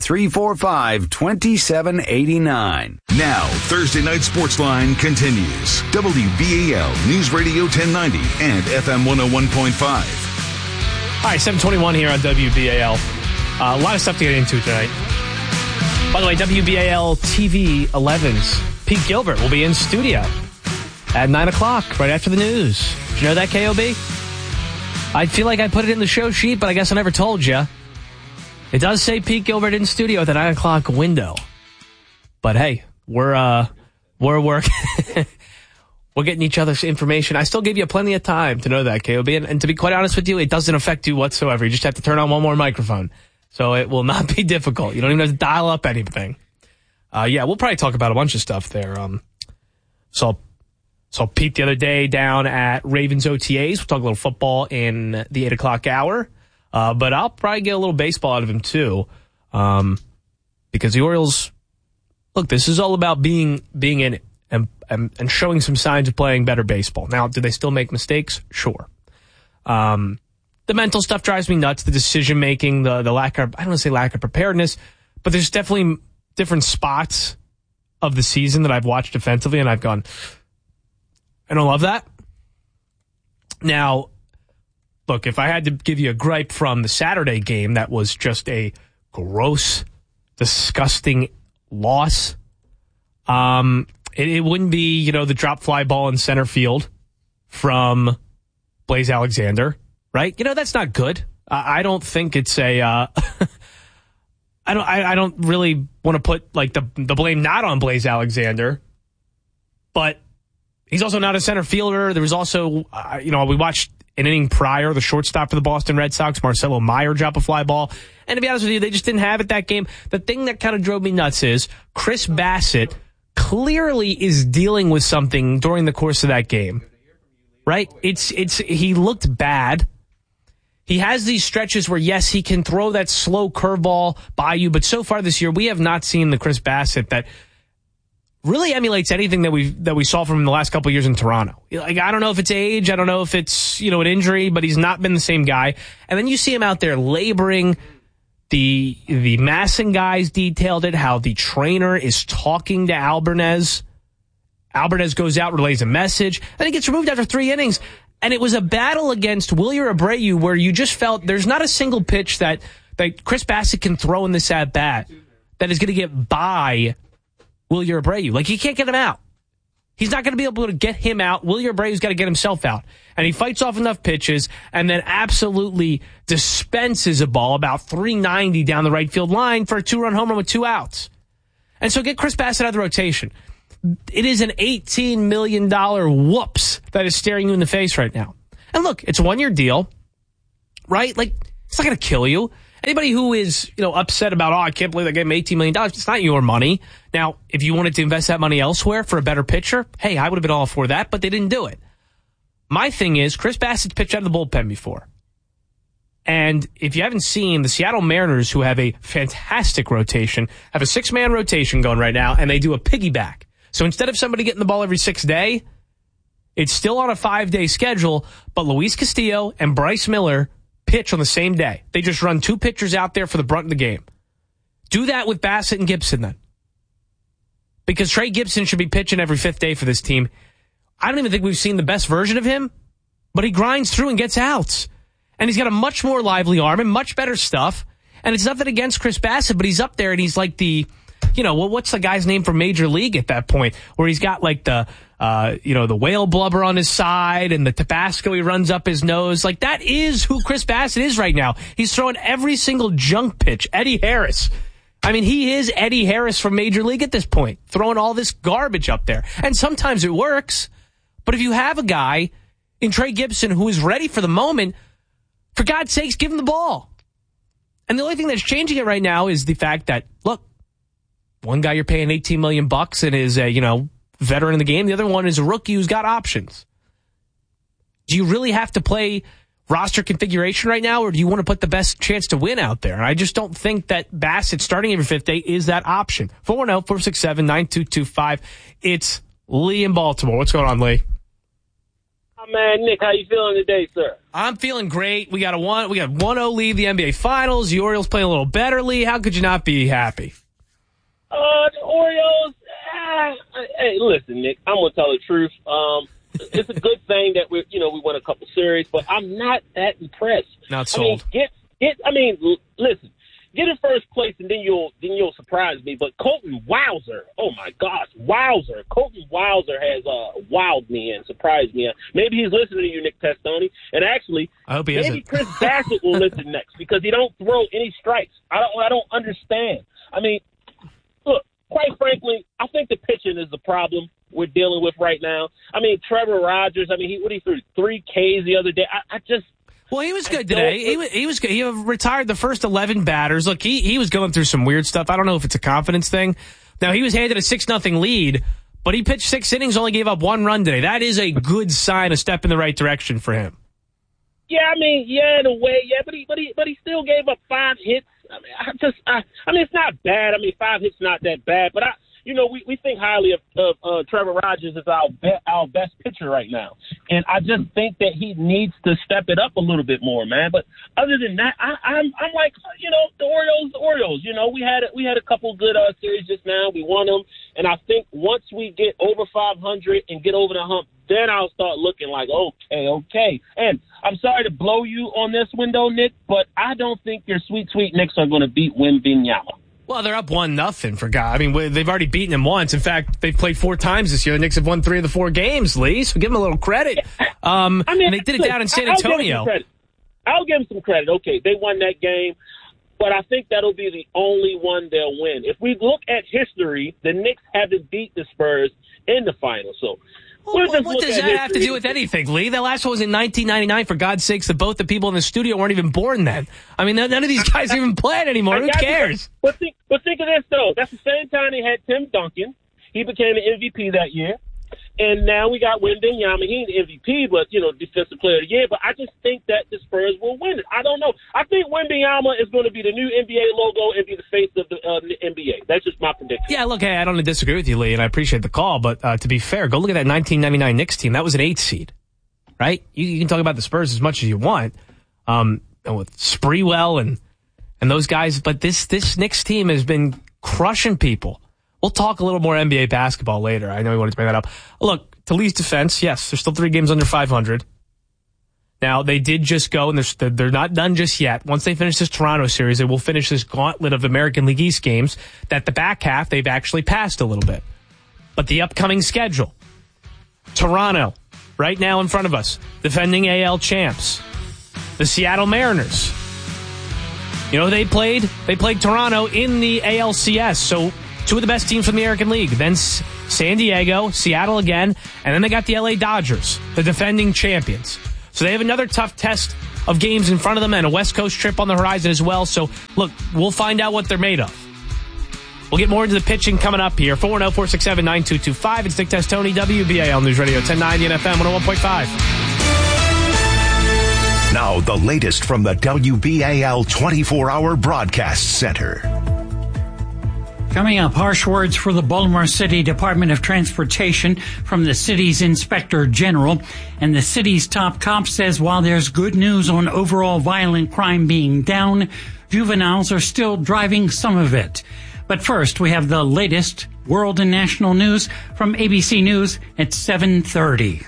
800-345-2789. Now, Thursday Night Sports Line continues. WBAL News Radio 1090 and FM 101.5. All right, 7:21 here on WBAL. A lot of stuff to get into tonight. By the way, WBAL TV 11's Pete Gilbert will be in studio at 9 o'clock, right after the news. Did you know that, KOB? I feel like I put it in the show sheet, but I guess I never told you. It does say Pete Gilbert in studio at the 9 o'clock window. But hey, we're working. We're getting each other's information. I still give you plenty of time to know that, KOB. And to be quite honest with you, it doesn't affect you whatsoever. You just have to turn on one more microphone. So it will not be difficult. You don't even have to dial up anything. Yeah, we'll probably talk about a bunch of stuff there. Saw Pete the other day down at Ravens OTAs. We'll talk a little football in the 8 o'clock hour. But I'll probably get a little baseball out of him too. Because the Orioles, look, this is all about being in it and showing some signs of playing better baseball. Now, do they still make mistakes? Sure. The mental stuff drives me nuts. The decision making, the lack of, I don't want to say lack of preparedness, but there's definitely different spots of the season that I've watched defensively and I've gone, I don't love that. Now, look, if I had to give you a gripe from the Saturday game, that was just a gross, disgusting loss. It wouldn't be, the drop fly ball in center field from Blaze Alexander. Right? That's not good. I don't think it's a, I don't really want to put like the blame not on Blaze Alexander, but he's also not a center fielder. There was also, we watched an inning prior, the shortstop for the Boston Red Sox, Marcelo Meyer, drop a fly ball. And to be honest with you, they just didn't have it that game. The thing that kind of drove me nuts is Chris Bassett clearly is dealing with something during the course of that game. Right? He looked bad. He has these stretches where, yes, he can throw that slow curveball by you, but so far this year, we have not seen the Chris Bassett that really emulates anything that we saw from him the last couple of years in Toronto. Like, I don't know if it's age, I don't know if it's, an injury, but he's not been the same guy. And then you see him out there laboring. The Masson guys detailed it, how the trainer is talking to Albernez Alvarez goes out, relays a message, and he gets removed after 3 innings. And it was a battle against Wilyer Abreu where you just felt there's not a single pitch that Chris Bassitt can throw in this at-bat that is going to get by Wilyer Abreu. Like, he can't get him out. He's not going to be able to get him out. Wilyer Abreu's got to get himself out. And he fights off enough pitches and then absolutely dispenses a ball about 390 down the right field line for a 2-run home run with 2 outs. And so get Chris Bassitt out of the rotation. It is an $18 million whoops that is staring you in the face right now. And look, it's a 1-year deal, right? Like, it's not going to kill you. Anybody who is, upset about, I can't believe they gave him $18 million, it's not your money. Now, if you wanted to invest that money elsewhere for a better pitcher, hey, I would have been all for that, but they didn't do it. My thing is, Chris Bassitt's pitched out of the bullpen before. And if you haven't seen, the Seattle Mariners, who have a fantastic rotation, have a 6-man rotation going right now, and they do a piggyback. So instead of somebody getting the ball every 6th day, it's still on a 5-day schedule, but Luis Castillo and Bryce Miller pitch on the same day. They just run 2 pitchers out there for the brunt of the game. Do that with Bassitt and Gibson then. Because Trey Gibson should be pitching every 5th day for this team. I don't even think we've seen the best version of him, but he grinds through and gets outs. And he's got a much more lively arm and much better stuff. And it's nothing against Chris Bassitt, but he's up there and he's like the, what's the guy's name from Major League at that point? Where he's got like the whale blubber on his side and the Tabasco he runs up his nose. Like, that is who Chris Bassitt is right now. He's throwing every single junk pitch. Eddie Harris. I mean, he is Eddie Harris from Major League at this point, throwing all this garbage up there. And sometimes it works. But if you have a guy in Trey Gibson who is ready for the moment, for God's sakes, give him the ball. And the only thing that's changing it right now is the fact that, look, one guy you're paying $18 million and is a, veteran in the game. The other one is a rookie who's got options. Do you really have to play roster configuration right now, or do you want to put the best chance to win out there? And I just don't think that Bassitt starting every 5th day is that option. 410-467-9225. It's Lee in Baltimore. What's going on, Lee? Man, Nick, how you feeling today, sir? I'm feeling great. We got 1-0 lead the NBA Finals. The Orioles playing a little better, Lee. How could you not be happy? The Orioles. Hey, listen, Nick. I'm gonna tell the truth. It's a good thing that we won a couple series, but I'm not that impressed. Not sold. Listen. Get in first place, and then you'll surprise me. But Colton Wowzer, oh my gosh, Colton Wowzer has wowed me and surprised me. Maybe he's listening to you, Nick Testoni, and actually, I hope he maybe Chris Bassitt will listen next because he don't throw any strikes. I don't understand. I mean, look, quite frankly, I think the pitching is the problem we're dealing with right now. I mean, Trevor Rogers. I mean, he threw 3 Ks the other day. Well, he was good today. He was good. He retired the first 11 batters. Look, he was going through some weird stuff. I don't know if it's a confidence thing. Now, he was handed a 6-0 lead, but he pitched 6 innings, only gave up 1 run today. That is a good sign, a step in the right direction for him. Yeah, in a way, yeah, but he still gave up 5 hits. It's not bad. 5 hits not that bad, but we think highly of Trevor Rogers as our best pitcher right now. And I just think that he needs to step it up a little bit more, man. But other than that, I'm like, the Orioles. We had a couple good series just now. We won them. And I think once we get over 500 and get over the hump, then I'll start looking like, okay. And I'm sorry to blow you on this window, Nick, but I don't think your sweet Knicks are going to beat Wembanyama. Well, they're up 1-0 for God. I mean, they've already beaten him once. In fact, they've played 4 times this year. The Knicks have won 3 of the 4 games, Lee, so give them a little credit. And they did it down in San Antonio. I'll give them some credit. Okay, they won that game, but I think that'll be the only one they'll win. If we look at history, the Knicks haven't beat the Spurs in the finals. So what does that have to do with anything, Lee? The last one was in 1999. For God's sakes, both the people in the studio weren't even born then. I mean, none of these guys are even playing anymore. Who cares? But think of this, though. That's the same time they had Tim Duncan. He became an MVP that year. And now we got Wembanyama. He ain't the MVP, but, Defensive Player of the Year. But I just think that the Spurs will win it. I don't know. I think Wembanyama is going to be the new NBA logo and be the face of the NBA. That's just my prediction. Yeah, look, hey, I don't disagree with you, Lee, and I appreciate the call. But to be fair, go look at that 1999 Knicks team. That was an 8 seed, right? You can talk about the Spurs as much as you want, with Sprewell and those guys. But this Knicks team has been crushing people. We'll talk a little more NBA basketball later. I know you wanted to bring that up. Look, to Lee's defense, yes, there's still 3 games under 500. Now, they did just go, and they're not done just yet. Once they finish this Toronto series, they will finish this gauntlet of American League East games that the back half they've actually passed a little bit. But the upcoming schedule, Toronto, right now in front of us, defending AL champs. The Seattle Mariners. You know, they played Toronto in the ALCS, so 2 of the best teams from the American League. Then San Diego, Seattle again, and then they got the LA Dodgers, the defending champions. So they have another tough test of games in front of them and a West Coast trip on the horizon as well. So, look, we'll find out what they're made of. We'll get more into the pitching coming up here. 410-467-9225. It's Nick Testoni, WBAL News Radio 1090 and FM 101.5. Now, the latest from the WBAL 24-hour broadcast center. Coming up, harsh words for the Baltimore City Department of Transportation from the city's Inspector General. And the city's top cop says while there's good news on overall violent crime being down, juveniles are still driving some of it. But first, we have the latest world and national news from ABC News at 7:30.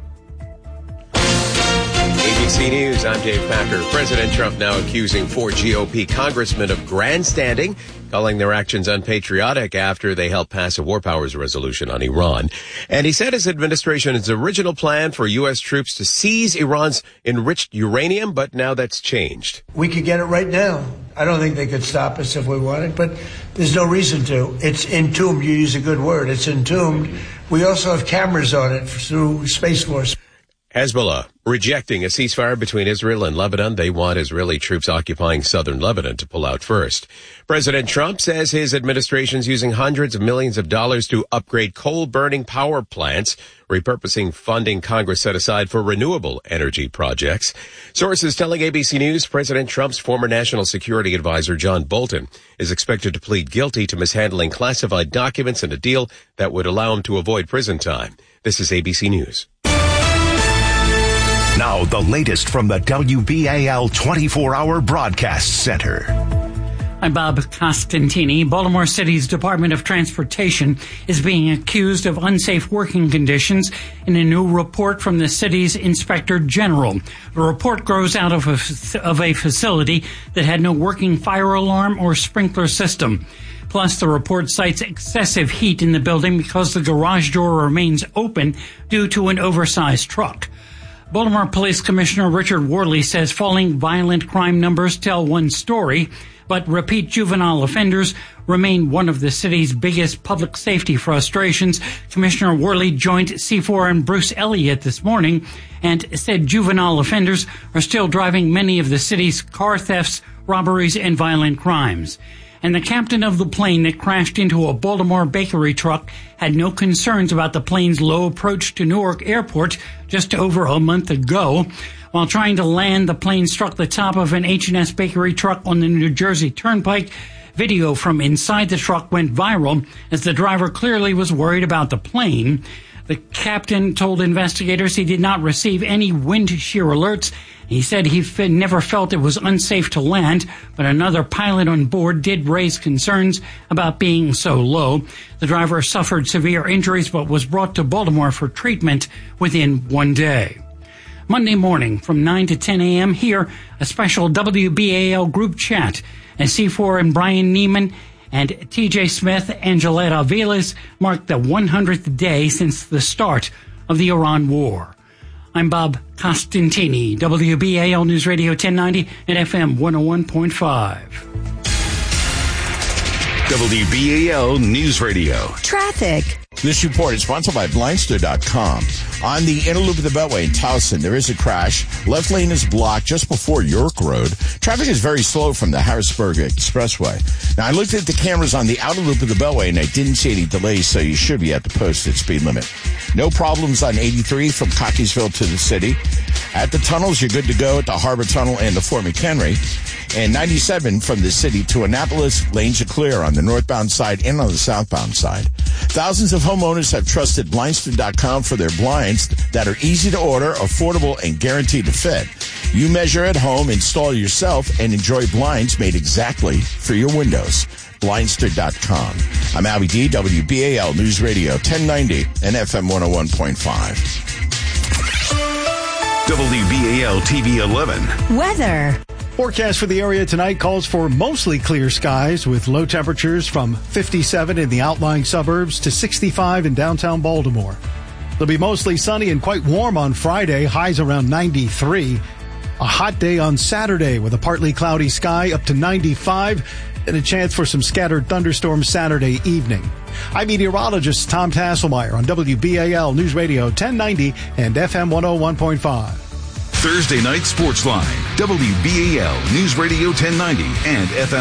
ABC News, I'm Dave Packer. President Trump now accusing 4 GOP congressmen of grandstanding, calling their actions unpatriotic after they helped pass a war powers resolution on Iran. And he said his administration's original plan for U.S. troops to seize Iran's enriched uranium, but now that's changed. We could get it right now. I don't think they could stop us if we wanted, but there's no reason to. It's entombed. You use a good word. It's entombed. We also have cameras on it through Space Force. Hezbollah rejecting a ceasefire between Israel and Lebanon. They want Israeli troops occupying southern Lebanon to pull out first. President Trump says his administration's using hundreds of millions of dollars to upgrade coal-burning power plants, repurposing funding Congress set aside for renewable energy projects. Sources telling ABC News President Trump's former national security advisor, John Bolton, is expected to plead guilty to mishandling classified documents in a deal that would allow him to avoid prison time. This is ABC News. Now, the latest from the WBAL 24-hour broadcast center. I'm Bob Costantini. Baltimore City's Department of Transportation is being accused of unsafe working conditions in a new report from the city's Inspector General. The report grows out of a facility that had no working fire alarm or sprinkler system. Plus, the report cites excessive heat in the building because the garage door remains open due to an oversized truck. Baltimore Police Commissioner Richard Worley says falling violent crime numbers tell one story, but repeat juvenile offenders remain one of the city's biggest public safety frustrations. Commissioner Worley joined C4 and Bruce Elliott this morning and said juvenile offenders are still driving many of the city's car thefts, robberies, and violent crimes. And the captain of the plane that crashed into a Baltimore bakery truck had no concerns about the plane's low approach to Newark Airport just over a month ago. While trying to land, the plane struck the top of an H&S bakery truck on the New Jersey Turnpike. Video from inside the truck went viral as the driver clearly was worried about the plane. The captain told investigators he did not receive any wind shear alerts. He said he never felt it was unsafe to land, but another pilot on board did raise concerns about being so low. The driver suffered severe injuries but was brought to Baltimore for treatment within one day. Monday morning from 9 to 10 a.m. here, a special WBAL group chat as C4 and Brian Neiman and TJ Smith, Angeletta Aviles marked the 100th day since the start of the Iran war. I'm Bob Costantini, WBAL News Radio 1090 and FM 101.5. WBAL News Radio. Traffic. This report is sponsored by Blindster.com. On the inner loop of the Beltway in Towson, there is a crash. Left lane is blocked just before York Road. Traffic is very slow from the Harrisburg Expressway. Now, I looked at the cameras on the outer loop of the Beltway, and I didn't see any delays, so you should be at the posted speed limit. No problems on 83 from Cockeysville to the city. At the tunnels, you're good to go at the Harbor Tunnel and the Fort McHenry. And 97 from the city to Annapolis, lanes are clear on the northbound side and on the southbound side. Thousands of homeowners have trusted Blindster.com for their blinds that are easy to order, affordable, and guaranteed to fit. You measure at home, install yourself, and enjoy blinds made exactly for your windows. Blindster.com. I'm Albie D, WBAL News Radio 1090 and FM 101.5. WBAL TV 11. Weather. Forecast for the area tonight calls for mostly clear skies with low temperatures from 57 in the outlying suburbs to 65 in downtown Baltimore. It'll be mostly sunny and quite warm on Friday, highs around 93. A hot day on Saturday with a partly cloudy sky up to 95 and a chance for some scattered thunderstorms Saturday evening. I'm meteorologist Tom Tasselmeyer on WBAL News Radio 1090 and FM 101.5. Thursday Night Sports Line, WBAL News Radio 1090 and FM